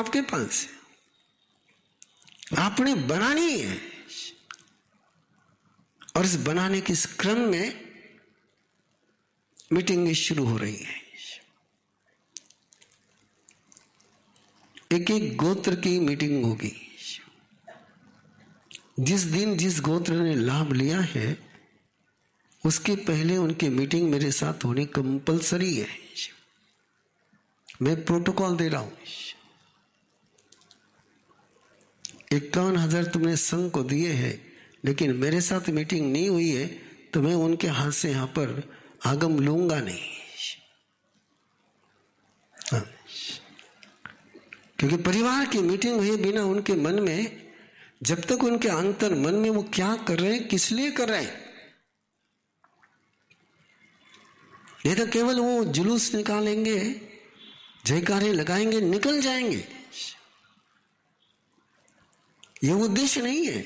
आपके पास है, आपने बनानी है। और इस बनाने के इस क्रम में मीटिंग शुरू हो रही है। एक एक गोत्र की मीटिंग होगी। जिस दिन जिस गोत्र ने लाभ लिया है उसके पहले उनकी मीटिंग मेरे साथ होनी कंपलसरी है। मैं प्रोटोकॉल दे रहा हूं। 51,000 तुमने संघ को दिए हैं, लेकिन मेरे साथ मीटिंग नहीं हुई है तो मैं उनके हाथ से यहां पर आगम लूंगा नहीं। हाँ। क्योंकि परिवार की मीटिंग हुए बिना उनके मन में, जब तक उनके अंतर मन में वो क्या कर रहे हैं, किस लिए कर रहे हैं, ये तो केवल वो जुलूस निकालेंगे, जयकारे लगाएंगे, निकल जाएंगे, ये उद्देश्य नहीं है।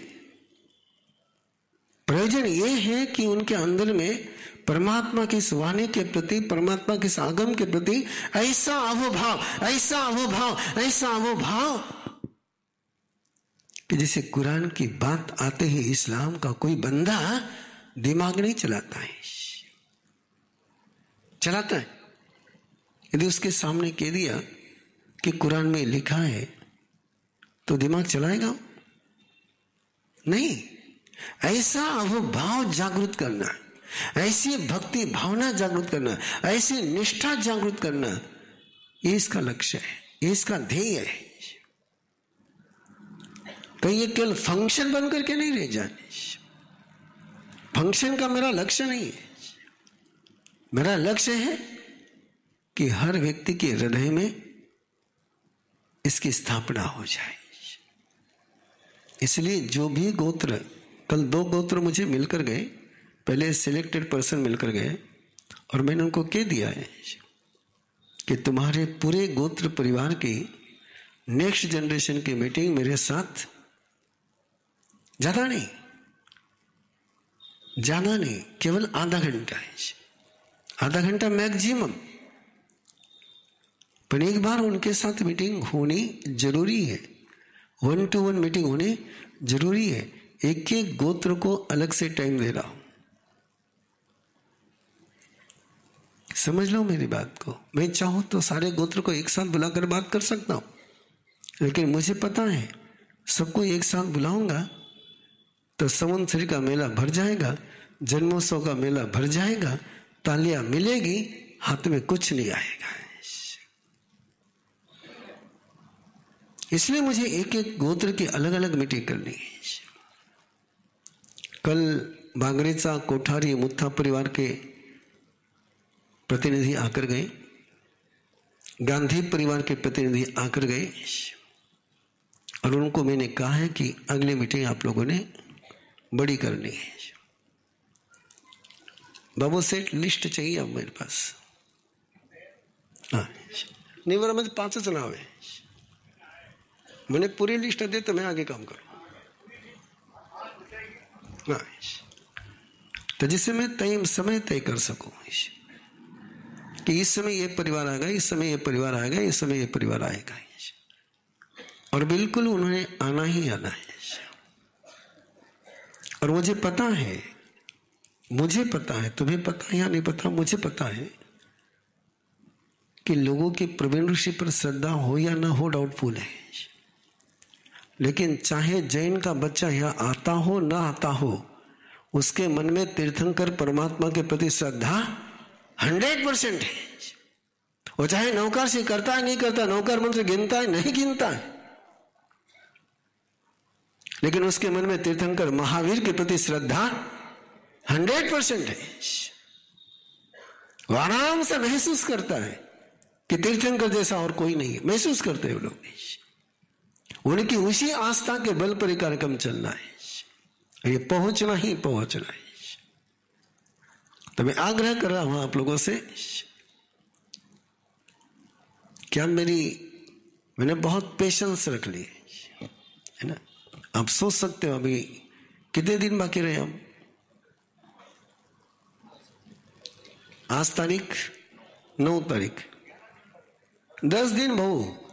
प्रयोजन ये है कि उनके अंदर में परमात्मा के इस वाणी के प्रति, परमात्मा के इस आगम के प्रति ऐसा अवभाव, ऐसा अवभाव, ऐसा अवभाव कि जैसे कुरान की बात आते ही इस्लाम का कोई बंदा दिमाग नहीं चलाता है, चलाता है। यदि उसके सामने कह दिया कि कुरान में लिखा है तो दिमाग चलाएगा नहीं। ऐसा अवभाव जागृत करना, ऐसी भक्ति भावना जागृत करना, ऐसी निष्ठा जागृत करना, ये इसका लक्ष्य है, ये इसका ध्येय है। तो ये केवल फंक्शन बन करके नहीं रह जाने। फंक्शन का मेरा लक्ष्य नहीं है। मेरा लक्ष्य है कि हर व्यक्ति के हृदय में इसकी स्थापना हो जाए। इसलिए जो भी गोत्र, कल 2 गोत्र मुझे मिलकर गए, पहले सिलेक्टेड पर्सन मिलकर गए और मैंने उनको कह दिया है कि तुम्हारे पूरे गोत्र परिवार की नेक्स्ट जनरेशन की मीटिंग मेरे साथ ज्यादा नहीं, केवल आधा घंटा है, आधा घंटा मैक्सिमम। पर एक बार उनके साथ मीटिंग होनी जरूरी है, 1-to-1 मीटिंग होनी जरूरी है। एक एक गोत्र को अलग से टाइम दे रहा हूं, समझ लो मेरी बात को। मैं चाहूं तो सारे गोत्र को एक साथ बुलाकर बात कर सकता हूं, लेकिन मुझे पता है सबको एक साथ बुलाऊंगा तो संवत्सरी का मेला भर जाएगा, जन्मोत्सव का मेला भर जाएगा, तालियां मिलेगी, हाथ में कुछ नहीं आएगा। इसलिए मुझे एक एक गोत्र की अलग अलग मीटिंग करनी है। कल बांगरेचा, कोठारी, मुत्था परिवार के प्रतिनिधि आकर गए, गांधी परिवार के प्रतिनिधि आकर गए और उनको मैंने कहा है कि अगली मीटिंग आप लोगों ने बड़ी करनी है। बाबू सेठ लिस्ट चाहिए अब मेरे पास। हाँ नहीं बोला, मुझे 5 चुनाव है, मैंने पूरी लिस्ट दे तो मैं आगे काम करूं। तो जिससे मैं समय तय कर सकूं कि इस समय ये परिवार आएगा, इस समय ये परिवार आएगा, इस समय ये परिवार आएगा, और बिल्कुल उन्होंने आना ही आना है। और मुझे पता है, तुम्हें पता है या नहीं पता, मुझे पता है कि लोगों की प्रवीण ऋषि पर श्रद्धा हो या ना हो डाउटफुल है। लेकिन चाहे जैन का बच्चा यहां आता हो ना आता हो, उसके मन में तीर्थंकर परमात्मा के प्रति श्रद्धा 100% है। वो चाहे नौकार से करता है नहीं करता, नौकार मंत्र गिनता है नहीं गिनता है, लेकिन उसके मन में तीर्थंकर महावीर के प्रति श्रद्धा 100% है। वो आराम से महसूस करता है कि तीर्थंकर जैसा और कोई नहीं है, महसूस करते हैं वो लोग। उनकी उसी आस्था के बल पर कार्यक्रम चलना है, ये पहुंचना ही पहुंचना है। तो मैं आग्रह कर रहा हूं आप लोगों से, क्या मैंने बहुत पेशेंस रख ली है ना। आप सोच सकते हो अभी कितने दिन बाकी रहे हम, आज तारीख 9 तारीख, 10 दिन बहु